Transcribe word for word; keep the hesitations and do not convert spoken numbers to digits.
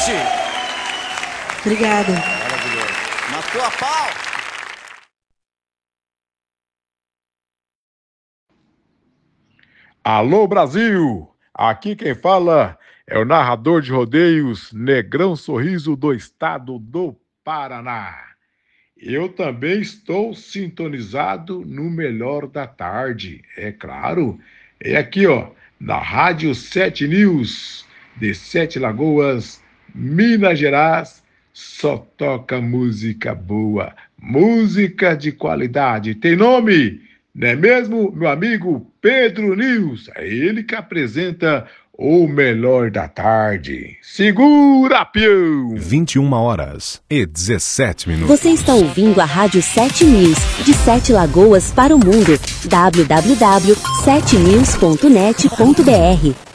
Pati. Obrigada. Maravilhoso. Matou a pau. Alô, Brasil! Aqui quem fala é o narrador de rodeios Negrão Sorriso do estado do Paraná. Eu também estou sintonizado no Melhor da Tarde, é claro. É aqui, ó, na Rádio Sete News, de Sete Lagoas, Minas Gerais. Só toca música boa, música de qualidade. Tem nome? Não é mesmo, meu amigo Pedro News? É ele que apresenta o Melhor da Tarde. Segura, peão! vinte e uma horas e dezessete minutos. Você está ouvindo a Rádio Sete News, de Sete Lagoas para o mundo. w w w ponto sete news ponto net ponto b r